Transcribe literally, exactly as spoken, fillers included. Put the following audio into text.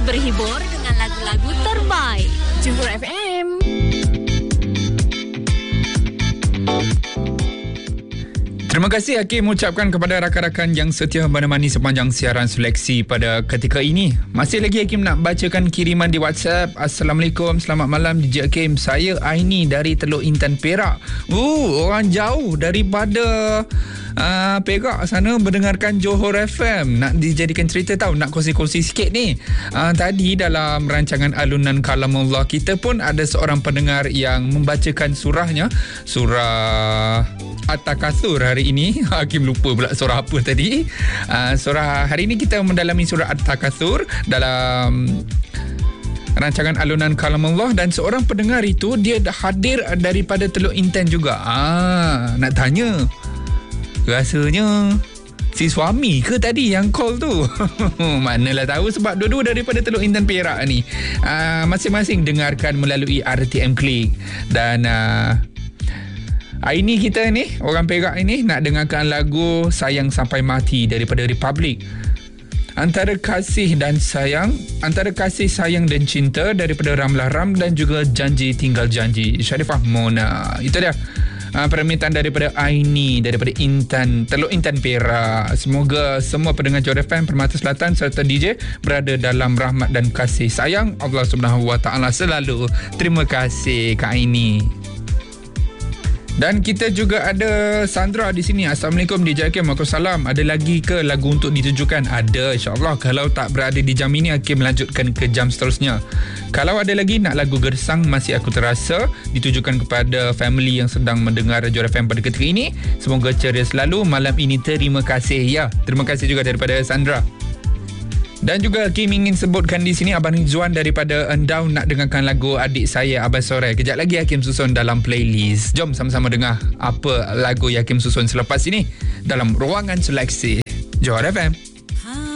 Berhibur dengan lagu-lagu terbaik. Johor F M. Terima kasih Hakim ucapkan kepada rakan-rakan yang setia menemani sepanjang siaran seleksi pada ketika ini. Masih lagi Hakim nak bacakan kiriman di WhatsApp. Assalamualaikum, selamat malam D J Hakim. Saya Aini dari Teluk Intan Perak. Uh, orang jauh daripada uh, Perak sana mendengarkan Johor F M. Nak dijadikan cerita tahu, nak kongsi-kongsi sikit ni. Uh, tadi dalam rancangan Alunan Kalamullah kita pun ada seorang pendengar yang membacakan surahnya, surah At-Takatsur hari ini. Hakim lupa pula surah apa tadi. Uh, surah hari ini kita mendalami surah At-Takatsur dalam rancangan Alunan Kalamullah, dan seorang pendengar itu dia dah hadir daripada Teluk Intan juga. Ah, nak tanya, rasanya si suami ke tadi yang call tu? Manalah tahu, sebab dua-dua daripada Teluk Intan Perak ni. Uh, masing-masing dengarkan melalui R T M Klik. Dan uh, hari ni kita ni, orang Perak ini nak dengarkan lagu Sayang Sampai Mati daripada Republic. Antara kasih dan sayang, antara kasih sayang dan cinta daripada Ramlah Ram, dan juga Janji Tinggal Janji Sharifah Mona. Itu dia uh, permintaan daripada Aini daripada Intan, Teluk Intan Perak. Semoga semua pendengar Johor F M Permata Selatan serta D J berada dalam rahmat dan kasih sayang Allah Subhanahu Wa Taala selalu. Terima kasih Kak Aini. Dan kita juga ada Sandra di sini. Assalamualaikum D J Hakim. Waalaikumsalam. Ada lagi ke lagu untuk ditujukan? Ada, insyaAllah. Kalau tak berada di jam ini, Hakim melanjutkan ke jam seterusnya. Kalau ada lagi nak lagu gersang Masih Aku Terasa ditujukan kepada family yang sedang mendengar Johor F M pada ketika ini, semoga ceria selalu malam ini. Terima kasih. Ya, terima kasih juga daripada Sandra. Dan juga Hakim ingin sebutkan di sini Abang Rizwan daripada Endau nak dengarkan lagu Adik Saya Abang Sore. Kejap lagi Hakim susun dalam playlist. Jom sama-sama dengar apa lagu yang Hakim susun selepas ini dalam Ruangan Seleksi Johor F M.